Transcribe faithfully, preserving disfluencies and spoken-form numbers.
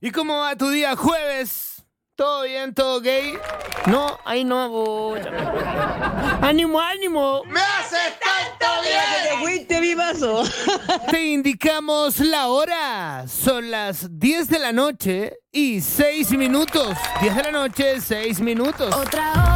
¿Y cómo va tu día jueves? ¿Todo bien? ¿Todo gay? No, ahí no. Voy. ¡Ánimo, ánimo! ¡Me haces tanto bien! ¡Que te fuiste, mi paso! Te indicamos la hora. Son las diez de la noche y seis minutos. diez de la noche, seis minutos. Otra hora.